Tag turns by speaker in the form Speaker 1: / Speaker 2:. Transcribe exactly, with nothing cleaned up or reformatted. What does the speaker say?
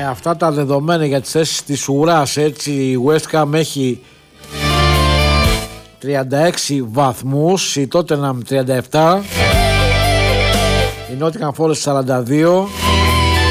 Speaker 1: αυτά τα δεδομένα για τις θέσεις της ουράς, έτσι, η West Ham έχει τριάντα έξι βαθμούς, η Tottenham τριάντα επτά, η Nottingham Forest σαράντα δύο,